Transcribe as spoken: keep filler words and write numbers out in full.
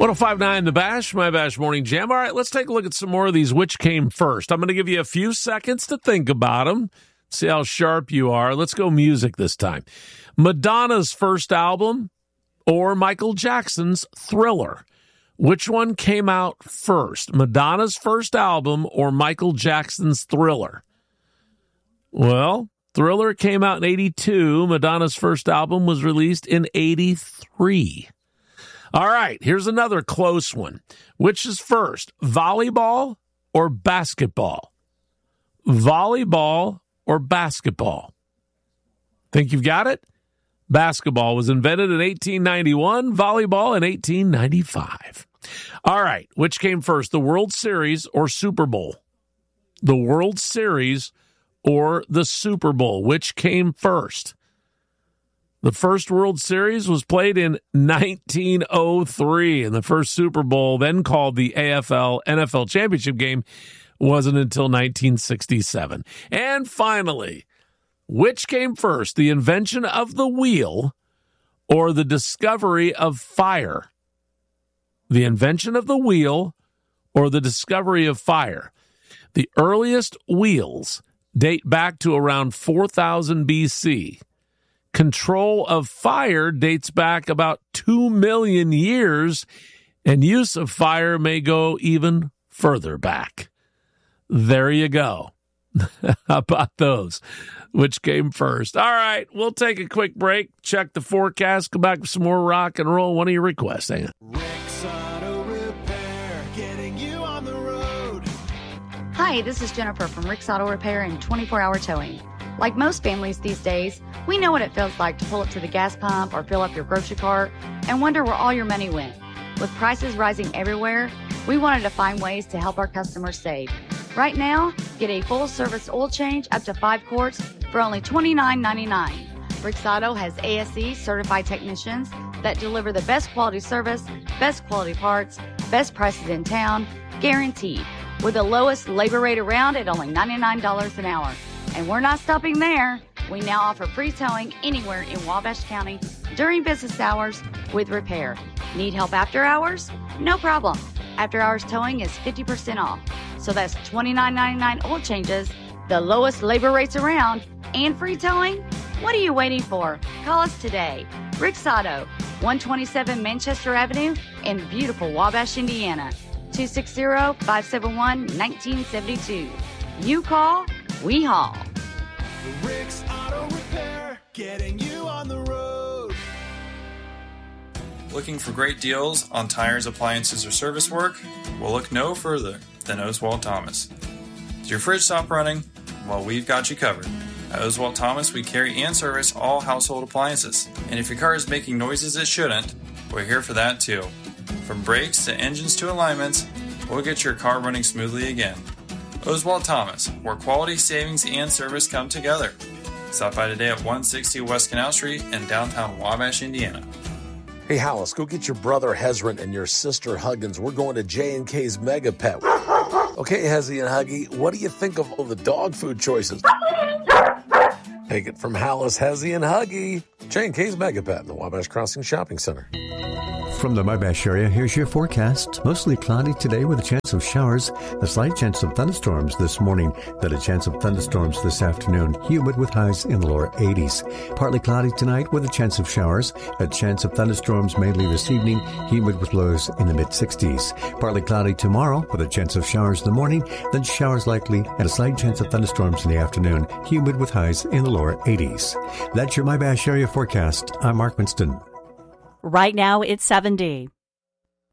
one oh five point nine The Bash, My Bash Morning Jam. All right, let's take a look at some more of these. Which came first? I'm going to give you a few seconds to think about them. See how sharp you are. Let's go music this time. Madonna's first album or Michael Jackson's Thriller? Which one came out first? Madonna's first album or Michael Jackson's Thriller? Well, Thriller came out in eighty-two. Madonna's first album was released in eighty-three. All right, here's another close one. Which is first, volleyball or basketball? Volleyball or basketball? Think you've got it? Basketball was invented in eighteen ninety-one, volleyball in eighteen ninety-five. All right, which came first, the World Series or Super Bowl? The World Series or the Super Bowl? Which came first? The first World Series was played in nineteen oh three, and the first Super Bowl, then called the A F L N F L Championship game, wasn't until nineteen sixty-seven. And finally, which came first, the invention of the wheel or the discovery of fire? The invention of the wheel or the discovery of fire? The earliest wheels date back to around four thousand B C. Control of fire dates back about two million years, and use of fire may go even further back. There you go. How about those? Which came first? All right, we'll take a quick break, check the forecast, come back with some more rock and roll. One of your requests, hang on. Rick's Auto Repair, getting you on the road. Hi, this is Jennifer from Rick's Auto Repair and twenty-four hour towing. Like most families these days, we know what it feels like to pull up to the gas pump or fill up your grocery cart and wonder where all your money went. With prices rising everywhere, we wanted to find ways to help our customers save. Right now, get a full-service oil change up to five quarts for only twenty-nine ninety-nine. Rick's Auto has A S E certified technicians that deliver the best quality service, best quality parts, best prices in town, guaranteed, with the lowest labor rate around at only ninety-nine dollars an hour. And we're not stopping there. We now offer free towing anywhere in Wabash County during business hours with repair. Need help after hours? No problem. After hours towing is fifty percent off. So that's twenty-nine ninety-nine oil changes, the lowest labor rates around, and free towing? What are you waiting for? Call us today. Rick's Auto, one twenty-seven Manchester Avenue in beautiful Wabash, Indiana. two six zero, five seven one, one nine seven two. You call, we haul. Rick's Auto Repair, getting you on the road. Looking for great deals on tires, appliances, or service work? Well, look no further than Oswald Thomas. Does your fridge stop running? Well, we've got you covered. At Oswald Thomas, we carry and service all household appliances. And if your car is making noises it shouldn't, we're here for that too. From brakes to engines to alignments, we'll get your car running smoothly again. Oswald Thomas, where quality, savings, and service come together. Stop by today at one sixty West Canal Street in downtown Wabash, Indiana. Hey, Hollis, go get your brother Hezron and your sister Huggins. We're going to J and K's Mega Pet. Okay, Hezzy and Huggy, what do you think of all the dog food choices? Take it from Hollis, Hezzy, and Huggy. J and K's Mega Pet in the Wabash Crossing Shopping Center. From the Wabash area, here's your forecast. Mostly cloudy today with a chance of showers. A slight chance of thunderstorms this morning. Then a chance of thunderstorms this afternoon. Humid with highs in the lower eighties. Partly cloudy tonight with a chance of showers. A chance of thunderstorms mainly this evening. Humid with lows in the mid-sixties. Partly cloudy tomorrow with a chance of showers in the morning. Then showers likely and a slight chance of thunderstorms in the afternoon. Humid with highs in the lower eighties. That's your Wabash area forecast. I'm Mark Winston. Right now, it's seventy.